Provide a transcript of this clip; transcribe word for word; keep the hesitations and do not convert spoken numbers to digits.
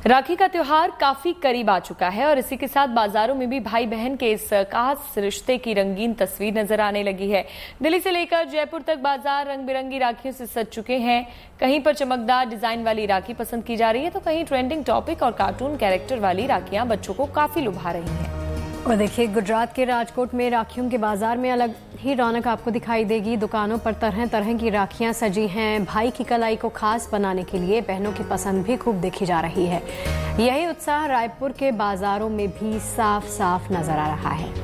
राखी का त्योहार काफी करीब आ चुका है और इसी के साथ बाजारों में भी भाई बहन के इस खास रिश्ते की रंगीन तस्वीर नजर आने लगी है। दिल्ली से लेकर जयपुर तक बाजार रंग बिरंगी राखियों से सज चुके हैं। कहीं पर चमकदार डिजाइन वाली राखी पसंद की जा रही है तो कहीं ट्रेंडिंग टॉपिक और कार्टून कैरेक्टर वाली राखियां बच्चों को काफी लुभा रही हैं। और देखिए, गुजरात के राजकोट में राखियों के बाजार में अलग ही रौनक आपको दिखाई देगी। दुकानों पर तरह तरह की राखियां सजी हैं। भाई की कलाई को खास बनाने के लिए बहनों की पसंद भी खूब देखी जा रही है। यही उत्साह रायपुर के बाजारों में भी साफ साफ नजर आ रहा है।